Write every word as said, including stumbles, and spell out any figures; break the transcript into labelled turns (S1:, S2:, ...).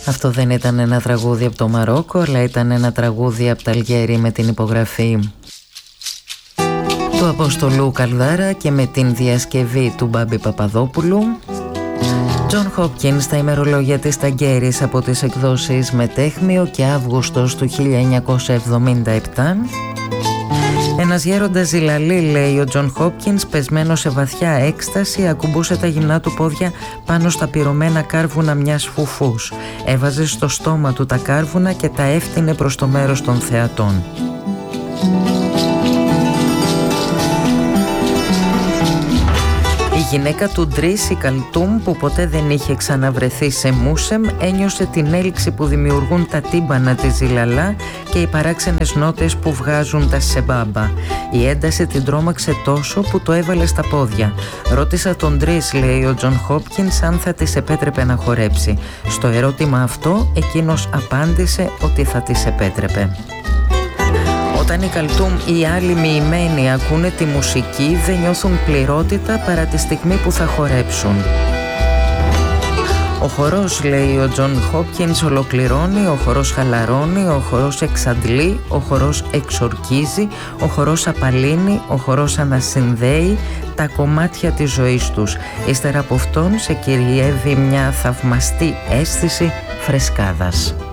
S1: Αυτό δεν ήταν ένα τραγούδι από το Μαρόκο, αλλά ήταν ένα τραγούδι από τα Αλγέρι με την υπογραφή του Αποστολού Καλδάρα και με την διασκευή του Μπάμπη Παπαδόπουλου. Τζον Χόπκινς στα ημερολόγια της Ταγκέρης από τις εκδόσεις Μετέχμιο και Αύγουστος του χίλια εννιακόσια εβδομήντα επτά. Ένας γέροντας ζηλαλή, λέει ο Τζον Χόπκινς, πεσμένος σε βαθιά έκσταση, ακουμπούσε τα γυμνά του πόδια πάνω στα πυρωμένα κάρβουνα μιας φουφούς. Έβαζε στο στόμα του τα κάρβουνα και τα έφτεινε προς το μέρος των θεατών. Η γυναίκα του Ντρίση Καλτούμ, που ποτέ δεν είχε ξαναβρεθεί σε Μούσεμ, ένιωσε την έλξη που δημιουργούν τα τύμπανα της Ζιλαλά και οι παράξενες νότες που βγάζουν τα σεμπάμπα. Η ένταση την τρόμαξε τόσο που το έβαλε στα πόδια. Ρώτησα τον Ντρίς, λέει ο Τζον Χόπκινς, αν θα της επέτρεπε να χορέψει. Στο ερώτημα αυτό εκείνος απάντησε ότι θα της επέτρεπε. Όταν η Καλτούμ ή οι άλλοι μοιημένοι ακούνε τη μουσική, δεν νιώθουν πληρότητα παρά τη στιγμή που θα χορέψουν. Ο χορός, λέει ο Τζον Χόπκινς, ολοκληρώνει, ο χορός χαλαρώνει, ο χορός εξαντλεί, ο χορός εξορκίζει, ο χορός απαλύνει, ο χορός ανασυνδέει τα κομμάτια της ζωής τους. Ύστερα από αυτόν σε κυριεύει μια θαυμαστή αίσθηση φρεσκάδας.